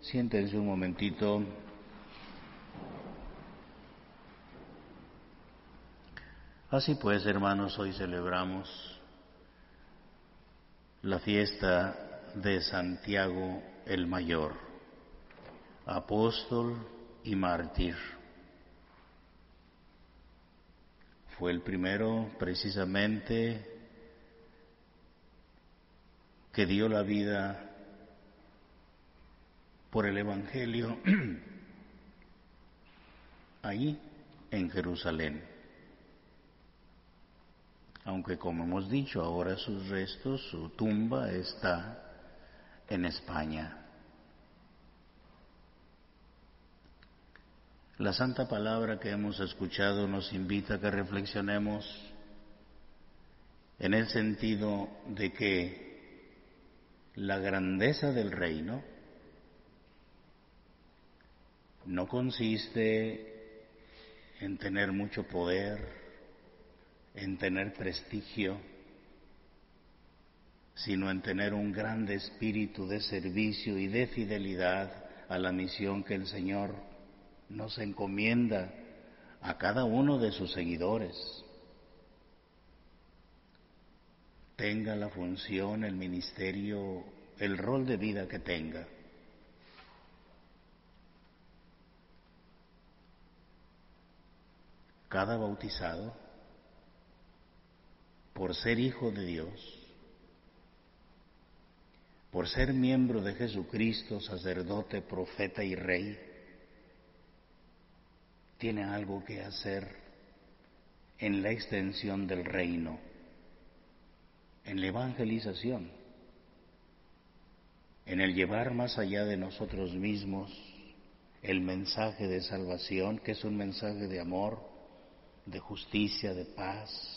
Siéntense un momentito. Así pues, hermanos, hoy celebramos la fiesta de Santiago el Mayor, apóstol y mártir. Fue el primero, precisamente, que dio la vida por el Evangelio allí en Jerusalén. Aunque, como hemos dicho, ahora sus restos, su tumba está en España. La santa palabra que hemos escuchado nos invita a que reflexionemos en el sentido de que la grandeza del reino no consiste en tener mucho poder, en tener prestigio, sino en tener un grande espíritu de servicio y de fidelidad a la misión que el Señor nos encomienda a cada uno de sus seguidores. Tenga la función, el ministerio, el rol de vida que tenga. Cada bautizado, por ser hijo de Dios, por ser miembro de Jesucristo, sacerdote, profeta y rey, tiene algo que hacer en la extensión del reino, en la evangelización, en el llevar más allá de nosotros mismos el mensaje de salvación, que es un mensaje de amor, de justicia, de paz,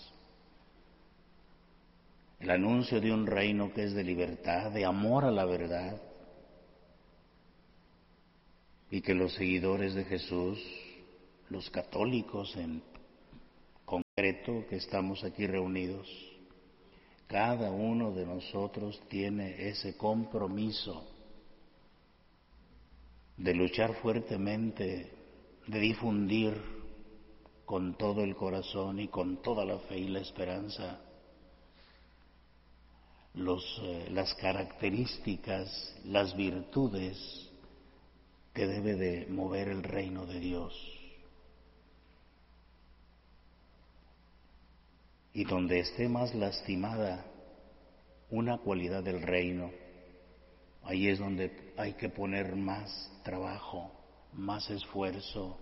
el anuncio de un reino que es de libertad, de amor a la verdad, y que los seguidores de Jesús, los católicos en concreto que estamos aquí reunidos, cada uno de nosotros tiene ese compromiso de luchar fuertemente, de difundir con todo el corazón y con toda la fe y la esperanza las características, las virtudes que debe de mover el reino de Dios. Y donde esté más lastimada una cualidad del reino, ahí es donde hay que poner más trabajo, más esfuerzo,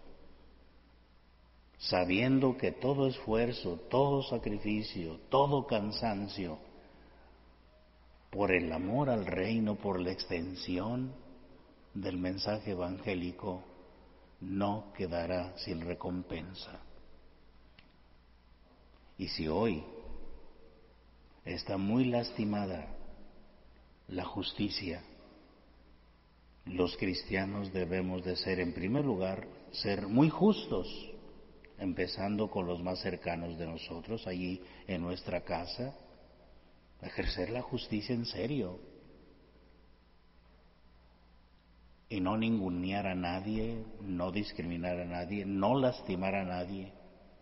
sabiendo que todo esfuerzo, todo sacrificio, todo cansancio, por el amor al reino, por la extensión del mensaje evangélico, no quedará sin recompensa. Y si hoy está muy lastimada la justicia, los cristianos debemos de ser, en primer lugar, ser muy justos, empezando con los más cercanos de nosotros, allí en nuestra casa, ejercer la justicia en serio y no ningunear a nadie, no discriminar a nadie, no lastimar a nadie,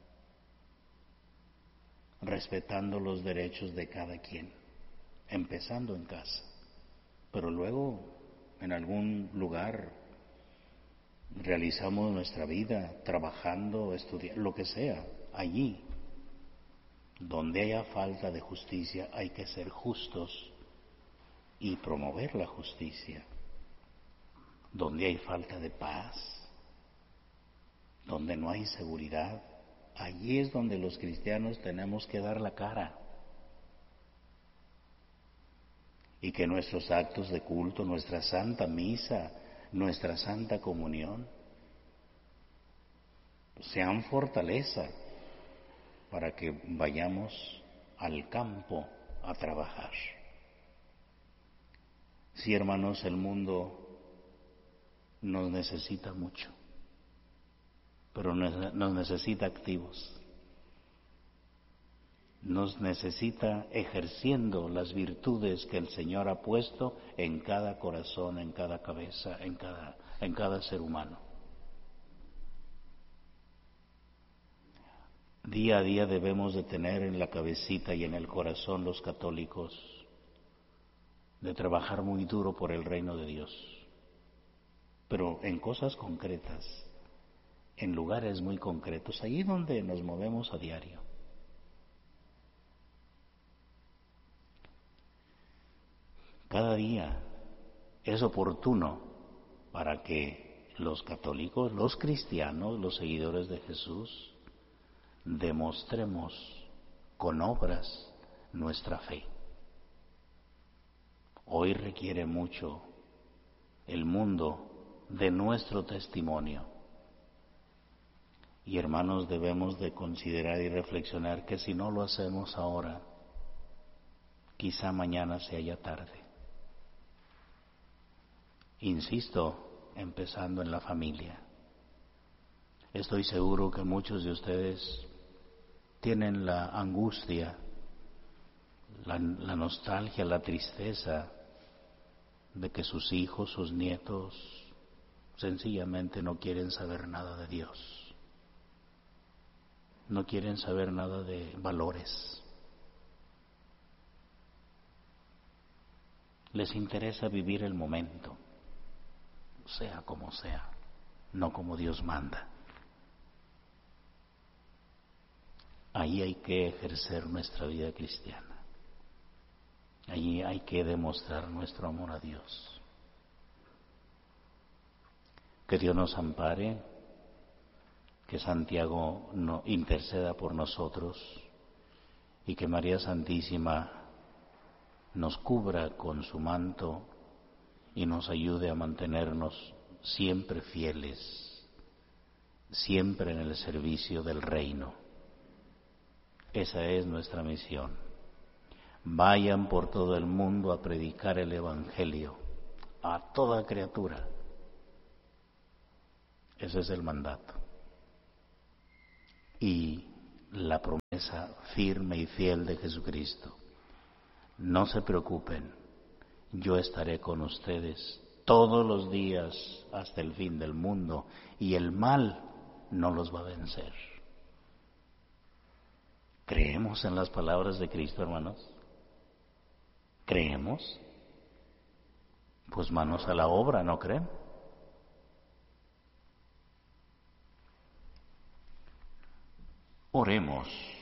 respetando los derechos de cada quien, empezando en casa, pero luego en algún lugar realizamos nuestra vida, trabajando, estudiando, lo que sea, allí donde haya falta de justicia hay que ser justos y promover la justicia. Donde hay falta de paz, donde no hay seguridad, allí es donde los cristianos tenemos que dar la cara. Y que nuestros actos de culto, nuestra santa misa, nuestra santa comunión, sean fortaleza para que vayamos al campo a trabajar. Sí, hermanos, el mundo nos necesita mucho, pero nos necesita activos. nos necesita ejerciendo las virtudes que el Señor ha puesto en cada corazón, en cada cabeza, en cada ser humano. Día a día debemos de tener en la cabecita y en el corazón los católicos de trabajar muy duro por el reino de Dios, pero en cosas concretas, en lugares muy concretos, allí donde nos movemos a diario. Cada día es oportuno para que los católicos, los cristianos, los seguidores de Jesús, demostremos con obras nuestra fe. Hoy requiere mucho el mundo de nuestro testimonio. Y hermanos, debemos de considerar y reflexionar que si no lo hacemos ahora, quizá mañana sea ya tarde. Insisto, empezando en la familia. Estoy seguro que muchos de ustedes tienen la angustia, la nostalgia, la tristeza de que sus hijos, sus nietos, sencillamente no quieren saber nada de Dios. No quieren saber nada de valores. Les interesa vivir el momento, sea como sea, no como Dios manda. Ahí hay que ejercer nuestra vida cristiana. Allí hay que demostrar nuestro amor a Dios. Que Dios nos ampare, que Santiago interceda por nosotros y que María Santísima nos cubra con su manto y nos ayude a mantenernos siempre fieles, siempre en el servicio del reino. Esa es nuestra misión. Vayan por todo el mundo a predicar el Evangelio a toda criatura. Ese es el mandato. Y la promesa firme y fiel de Jesucristo. No se preocupen, yo estaré con ustedes todos los días hasta el fin del mundo y el mal no los va a vencer. ¿Creemos en las palabras de Cristo, hermanos? ¿Creemos? Pues manos a la obra, ¿no creen? Oremos.